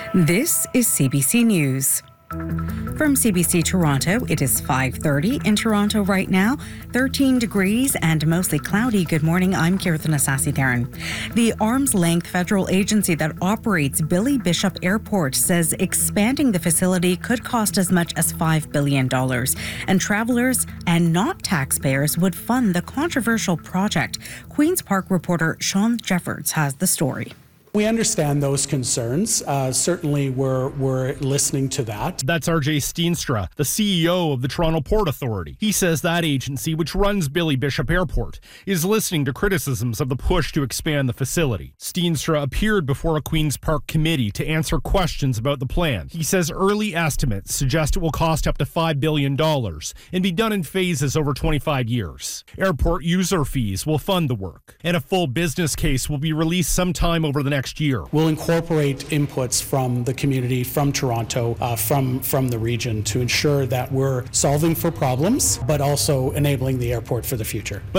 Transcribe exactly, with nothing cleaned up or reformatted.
This is C B C News. From C B C Toronto, it is five thirty in Toronto right now, thirteen degrees and mostly cloudy. Good morning, I'm Kirtan Asasi-Theron. The arm's-length federal agency that operates Billy Bishop Airport says expanding the facility could cost as much as five billion dollars, and travellers and not taxpayers would fund the controversial project. Queen's Park reporter Sean Jeffords has the story. We understand those concerns. Uh, certainly, we're, we're listening to that. That's R J Steenstra, the C E O of the Toronto Port Authority. He says that agency, which runs Billy Bishop Airport, is listening to criticisms of the push to expand the facility. Steenstra appeared before a Queen's Park committee to answer questions about the plan. He says early estimates suggest it will cost up to five billion dollars and be done in phases over twenty-five years. Airport user fees will fund the work, and a full business case will be released sometime over the next next year. We'll incorporate inputs from the community, from Toronto, uh, from, from the region to ensure that we're solving for problems, but also enabling the airport for the future. But